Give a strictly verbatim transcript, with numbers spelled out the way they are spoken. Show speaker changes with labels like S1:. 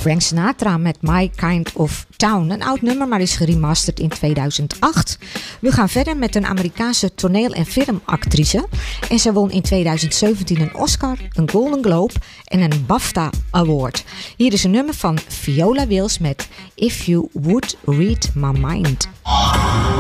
S1: Frank Sinatra met My Kind of Town. Een oud nummer, maar is geremasterd in tweeduizend acht. We gaan verder met een Amerikaanse toneel- en filmactrice. En ze won in tweeduizend zeventien een Oscar, een Golden Globe en een BAFTA Award. Hier is een nummer van Viola Wills met If You Would Read My Mind.